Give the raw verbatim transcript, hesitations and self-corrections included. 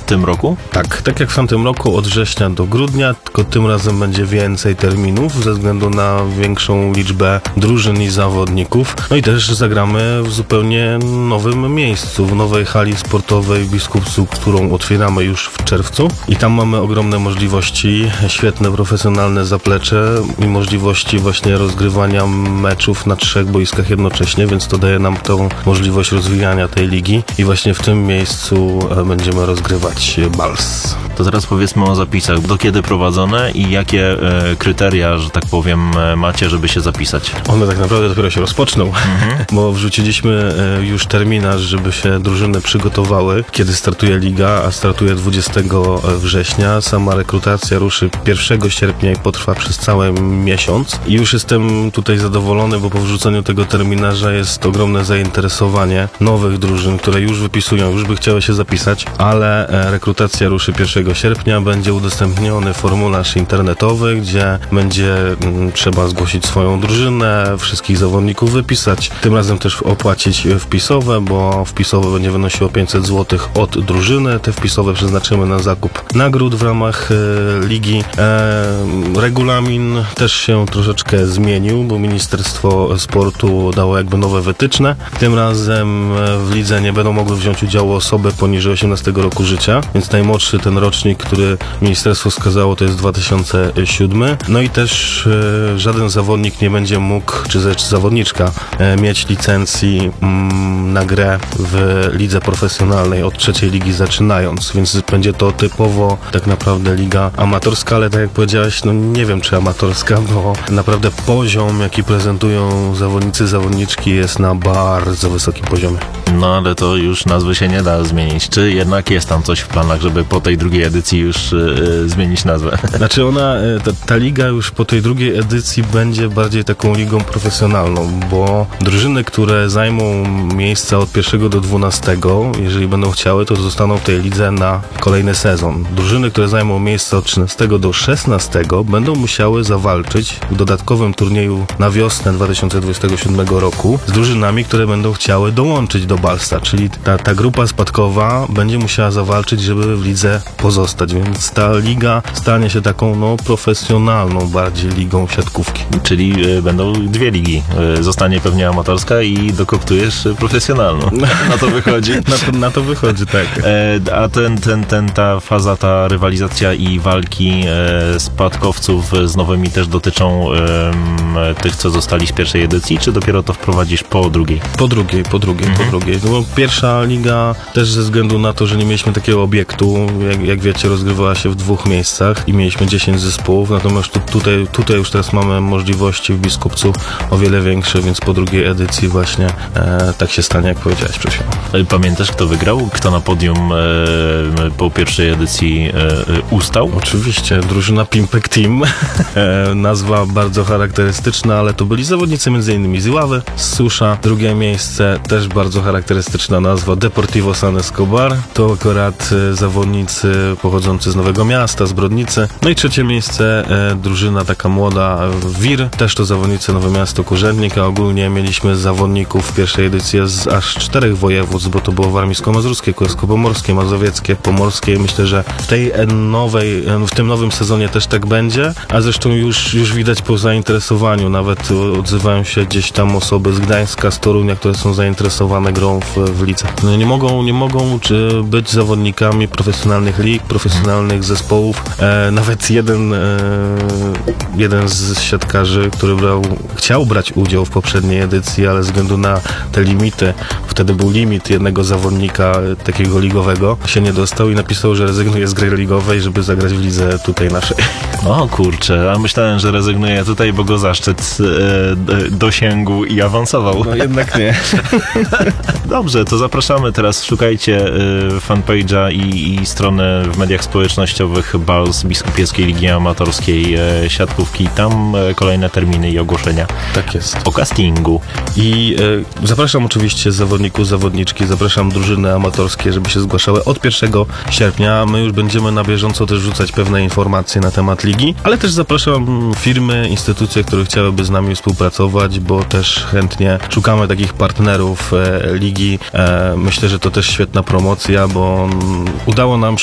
tym roku? Tak, tak jak w tamtym roku, od września do grudnia, tylko tym razem będzie więcej terminów ze względu na większą liczbę drużyn i zawodników. No i też zagramy w zupełnie nowym miejscu, w nowej hali sportowej w Biskupcu, którą otwieramy już w czerwcu i tam mamy ogromne możliwości, świetne profesjonalne zaplecze i możliwości właśnie rozgrywania meczów na trzech boiskach jednocześnie, więc to daje nam tą możliwość rozwijania tej ligi i właśnie w tym miejscu będziemy rozgrywać Bals. To teraz powiedzmy o zapisach. Do kiedy prowadzone i jakie e, kryteria, że tak powiem, macie, żeby się zapisać? One tak naprawdę dopiero się rozpoczną, mhm. bo wrzuciliśmy e, już terminarz, żeby się drużyny przygotowały, kiedy startuje liga, a startuje dwudziestego września. Sama rekrutacja ruszy pierwszego sierpnia i potrwa przez cały miesiąc. I już jestem tutaj zadowolony, bo po wrzuceniu tego terminarza jest ogromne zainteresowanie nowych drużyn, które już wypisują, już by chciały się zapisać, ale e, rekrutacja ruszy pierwszego sierpnia, będzie udostępniony formularz internetowy, gdzie będzie m, trzeba zgłosić swoją drużynę, wszystkich zawodników wypisać. Tym razem też opłacić wpisowe, bo wpisowe będzie wynosiło pięćset złotych od drużyny. Te wpisowe przeznaczymy na zakup nagród w ramach e, ligi. E, regulamin też się troszeczkę zmienił, bo Ministerstwo Sportu dało jakby nowe wytyczne. Tym razem w lidze nie będą mogły wziąć udziału osoby poniżej osiemnastego roku życia, więc najmłodszy ten rocznik, który ministerstwo wskazało, to jest dwa tysiące siódmy. No i też e, żaden zawodnik nie będzie mógł, czy też zawodniczka e, mieć licencji mm, na grę w lidze profesjonalnej od trzeciej ligi zaczynając, więc będzie to typowo tak naprawdę liga amatorska, ale tak jak powiedziałeś, no nie wiem czy amatorska, bo naprawdę poziom, jaki prezentują zawodnicy, zawodniczki jest na bardzo wysokim poziomie. No ale to już nazwy się nie da zmienić. Czy jednak jest tam coś w planach, żeby po tej drugiej edycji już yy, zmienić nazwę? Znaczy ona, ta, ta liga już po tej drugiej edycji będzie bardziej taką ligą profesjonalną, bo drużyny, które zajmą miejsca od pierwszego do dwunastego, jeżeli będą chciały, to zostaną w tej lidze na kolejny sezon. Drużyny, które zajmą miejsca od trzynastego do szesnastego będą musiały zawalczyć w dodatkowym turnieju na wiosnę dwa tysiące dwudziestego siódmego roku z drużynami, które będą chciały dołączyć do Balsa, czyli ta, ta grupa spadkowa będzie musiała zawalczyć, żeby w lidze pozostać, więc ta liga stanie się taką no profesjonalną bardziej ligą siatkówki. Czyli y, będą dwie ligi. Y, zostanie pewnie amatorska i dokoptujesz y, profesjonalną. Na to wychodzi. na, to, na to wychodzi, tak. E, a ten, ten, ten, ta faza, ta rywalizacja i walki e, spadkowców z nowymi też dotyczą e, tych, co zostali z pierwszej edycji, czy dopiero to wprowadzisz po drugiej? Po drugiej, po drugiej, mhm. po drugiej. No bo pierwsza liga też ze względu na to, że nie mieliśmy takiego obiektu, jak, jak wiecie, rozgrywała się w dwóch miejscach i mieliśmy dziesięć zespołów, natomiast tu, tutaj, tutaj już teraz mamy możliwości w Biskupcu o wiele większe, więc po drugiej edycji właśnie e, tak się stanie, jak powiedziałeś przed chwilą. Pamiętasz, kto wygrał? Kto na podium e, po pierwszej edycji e, ustał? Oczywiście, drużyna Pimpek Team. e, nazwa bardzo charakterystyczna, ale to byli zawodnicy między innymi z Iławy, z Susza. Drugie miejsce, też bardzo charakterystyczna nazwa, Deportivo San Escobar. To akurat e, zawodnicy pochodzący z Nowego Miasta, z Brodnicy. No i trzecie miejsce, e, drużyna taka młoda, Wir. Też to zawodnicy Nowe Miasto, Kurzędnik, a ogólnie mieliśmy zawodników w pierwszej edycji z aż czterech województw, bo to było warmińsko-mazurskie, kujawsko-pomorskie, mazowieckie, pomorskie. Myślę, że w tej nowej, w tym nowym sezonie też tak będzie, a zresztą już, już widać po zainteresowaniu, nawet odzywają się gdzieś tam osoby z Gdańska, z Torunia, które są zainteresowane grą w, w lidze. No nie mogą, nie mogą czy być zawodnikami profesjonalnych lig, profesjonalnych zespołów. E, nawet jeden, e, jeden z siatkarzy, który brał, chciał brać udział w poprzedniej edycji, ale ze względu na te limity, wtedy był limit jednego zawodnika takiego ligowego, się nie dostał i napisał, że rezygnuje z gry ligowej, żeby zagrać w lidze tutaj naszej. O kurczę, a myślałem, że rezygnuje tutaj, bo go zaszczyt e, dosięgł i awansował. No jednak nie. Dobrze, to zapraszamy teraz, szukajcie e, fanpage'a i, i strony w mediach społecznościowych Bals Biskupieskiej Ligi Amatorskiej e, Siatkówki. Tam e, kolejne terminy i ogłoszenia. Tak jest. O castingu. I e, zapraszam oczywiście zawodników, zawodniczki, zapraszam drużyny amatorskie, żeby się zgłaszały od pierwszego sierpnia. My już będziemy na bieżąco też rzucać pewne informacje na temat ligi, ale też zapraszam firmy, instytucje, które chciałyby z nami współpracować, bo też chętnie szukamy takich partnerów e, ligi. E, myślę, że to też świetna promocja, bo m, udało nam się